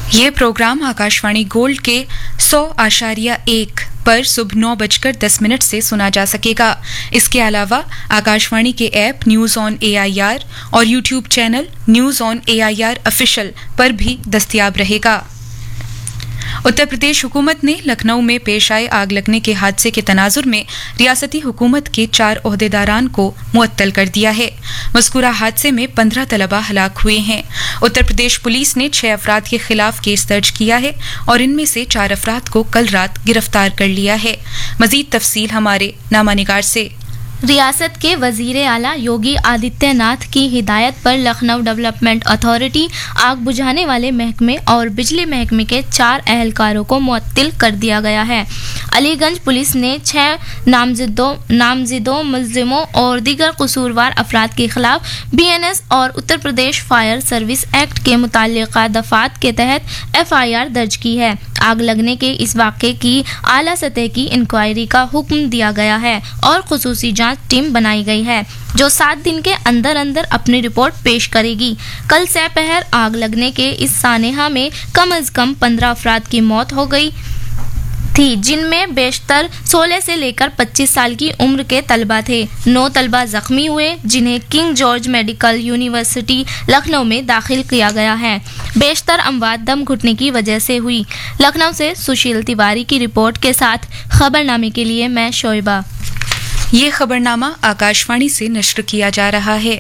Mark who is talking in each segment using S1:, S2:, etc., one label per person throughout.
S1: ये programme Akashvani gold के 100.1 पर सुबह 9:10 से सुना जा सकेगा। इसके अलावा आकाशवाणी के ऐप न्यूज ऑन AIR और YouTube channel news on AIR official पर भी दस्तयाब रहेगा। उत्तर प्रदेश हुकूमत ने लखनऊ में पेश आए आग लगने के हादसे के तनाजुर में रियासती हुकूमत के 4 ओहदेदारान को मुअत्तल कर दिया है। मज़कूरा हादसे में 15 तलबा हलाक हुए हैं। उत्तर प्रदेश पुलिस ने 6 अफराद के खिलाफ केस दर्ज किया है और इनमें से 4 अफराद को कल रात गिरफ्तार कर लिया है। मज़ीद तफसील हमारे नामानिगार से।
S2: रियासत के वजीर आला योगी आदित्यनाथ की हिदायत पर लखनऊ डेवलपमेंट अथॉरिटी आग बुझाने वाले महकमे और बिजली महकमे के 4 अहलकारों को मुअत्तिल कर दिया गया है। अलीगंज पुलिस ने 6 नामजदों मुल्जिमों और दीगर कसूरवार अफराद के खिलाफ BNS और Uttar Pradesh fire service act के मुताल्लिका दफात के तहत FIR दर्ज की है। आग लगने के इस वाक़े की आला सतह की इंक्वायरी का हुक्म दिया गया है और खुसूसी जांच टीम बनाई गई है जो 7 दिन के अंदर अंदर अपनी रिपोर्ट पेश करेगी। कल सपहर आग लगने के इस सानेहा में कम अज कम 15 अफराद की मौत हो गई थी, जिनमें बेशतर 16 से लेकर 25 साल की उम्र के तलबा थे। 9 तलबा जख्मी हुए जिन्हें king George medical university Lucknow में दाखिल किया गया है। बेशतर अमवात दम घुटने की वजह से हुई। लखनऊ से सुशील तिवारी की रिपोर्ट के साथ खबरनामे के लिए मैं शोएबा।
S1: ये खबरनामा आकाशवाणी से नश्र किया जा रहा है।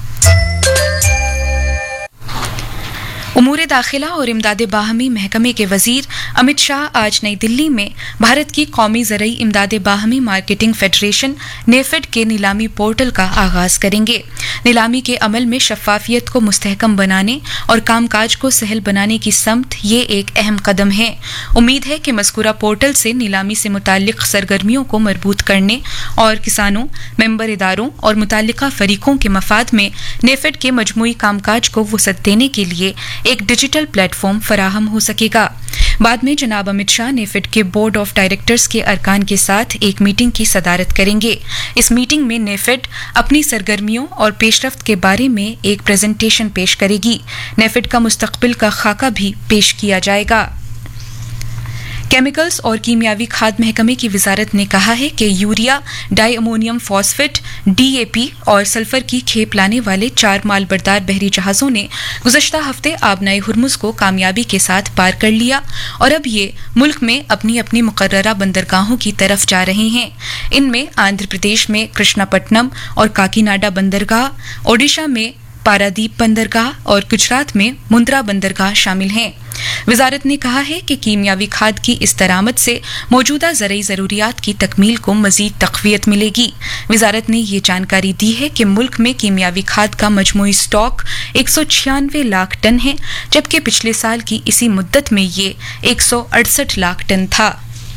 S1: उमूर दाखिला और इमदाद बाहमी महकमे के वजीर अमित शाह आज नई दिल्ली में भारत की कौमी ज़रई इमदाद बाहमी मार्केटिंग फेडरेशन नेफेड के नीलामी पोर्टल का आगाज करेंगे। नीलामी के अमल में शफाफियत को मुस्तहकम बनाने और कामकाज को सहल बनाने की समत ये एक अहम कदम है। उम्मीद है कि मज़कूरा पोर्टल से नीलामी से मुताल्लिक सरगर्मियों को मरबूत करने और किसानों, मेंबर इदारों और मुताल्लिका फरीकों के मफाद में नेफेड के मजमूई कामकाज को वुसअत देने के लिए एक डिजिटल प्लेटफॉर्म फराहम हो सकेगा। बाद में जनाब अमित शाह नेफेड के बोर्ड ऑफ डायरेक्टर्स के अरकान के साथ एक मीटिंग की सदारत करेंगे। इस मीटिंग में नेफेड अपनी सरगर्मियों और पेशरफ्त के बारे में एक प्रेजेंटेशन पेश करेगी। नेफेड का मुस्तकबिल का खाका भी पेश किया जाएगा। केमिकल्स और कीमियावी खाद महकमे की वजारत ने कहा है कि urea, di ammonium phosphate, DAP और सल्फर की खेप लाने वाले 4 मालबरदार बहरी जहाज़ों ने गुज़श्ता हफ्ते आबनाए हुर्मुज़ को कामयाबी के साथ पार कर लिया और अब ये मुल्क में अपनी अपनी मुकर्ररा बंदरगाहों की तरफ जा रहे हैं। इनमें आंध्र प्रदेश में कृष्णापट्टनम और काकीनाडा बंदरगाह, ओडिशा में पारादीप बंदरगाह और गुजरात में मुंद्रा बंदरगाह शामिल हैं। वजारत ने कहा है कि कीमियावी खाद की इस दरामद से मौजूदा ज़रई ज़रूरियात की तकमील को मज़ीद तक़वियत मिलेगी। वजारत ने ये जानकारी दी है कि मुल्क में कीमियावी खाद का मजमूई स्टॉक 196 लाख टन है, जबकि पिछले साल की इसी मुद्दत में ये 168 लाख टन था।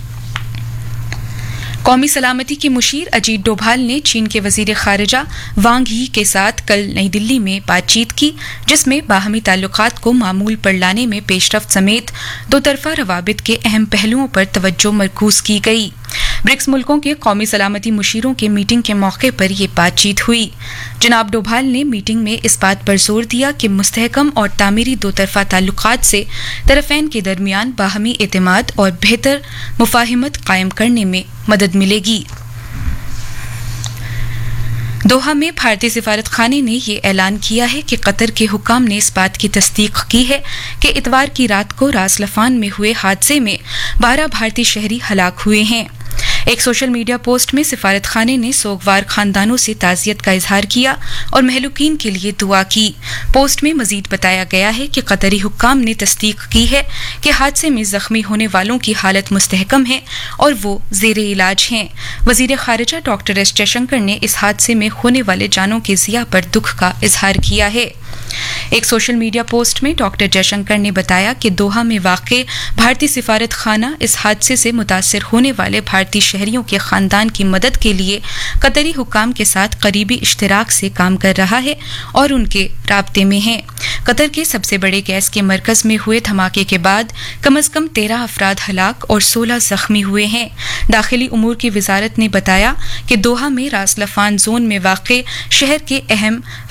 S1: कौमी सलामती के मुशीर अजीत डोभाल ने चीन के वजीर खारिजा वांग यी के साथ कल नई दिल्ली में बातचीत की, जिसमें बाहमी ताल्लुकात को मामूल पर लाने में पेशरफ्त समेत दो तरफा रवाबित के अहम पहलुओं पर तवज्जो मरकूज की गई। ब्रिक्स मुल्कों के कौमी सलामती मुशीरों के मीटिंग के मौके पर यह बातचीत हुई। जनाब डोभाल ने मीटिंग में इस बात पर जोर दिया कि मुस्तहकम और तामीरी दो तरफा ताल्लुकात से तरफैन के दरमियान बाहमी एतमाद और बेहतर मुफाहिमत कायम करने में मदद मिलेगी। दोहा में भारतीय सिफारत खाने ने यह ऐलान किया है कि कतर के हुकाम ने इस बात की तस्दीक की है कि इतवार की रात को रास लफान में हुए हादसे में 12 भारतीय शहरी हलाक हुए हैं। एक सोशल मीडिया पोस्ट में सिफारत खाने ने सोगवार खानदानों से ताज़ियत का इजहार किया और महलूकीन के लिए दुआ की। पोस्ट में मजीद बताया गया है कि कतरी हुक्काम ने तस्दीक की है कि हादसे में जख्मी होने वालों की हालत मुस्तहकम है और वो ज़ेरे इलाज हैं। वज़ीर ख़ारिजा डॉक्टर एस जयशंकर ने इस हादसे में होने वाले जानों के ज़िया पर दुख का इजहार किया है। एक सोशल मीडिया पोस्ट में डॉक्टर जयशंकर ने बताया कि दोहा में वाक़े भारतीय सिफारत खाना इस हादसे से मुतासिर होने वाले भारतीय शहरियों के खानदान की मदद के लिए कतरी हुक्काम के साथ करीबी इश्तिराक से काम कर रहा है और उनके राब्ते में है। कतर के सबसे बड़े गैस के मरकज में हुए धमाके के बाद कम अज कम 13 अफराद हलाक और 16 जख्मी हुए हैं। दाखिली उमूर की वजारत ने बताया कि दोहा में रास लफान जोन में वाक़े शहर के अहम